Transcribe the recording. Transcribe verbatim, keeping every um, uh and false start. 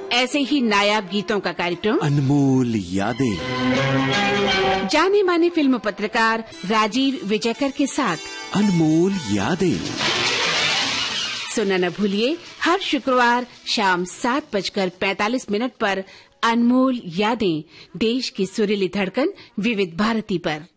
ऐसे ही नायाब गीतों का कार्यक्रम अनमोल यादें, जाने माने फिल्म पत्रकार राजीव विजयकर के साथ अनमोल यादें सुनना न भूलिए हर शुक्रवार शाम सात बजकर पैंतालीस मिनट पर अनमोल यादें, देश की सुरीली धड़कन विविध भारती पर।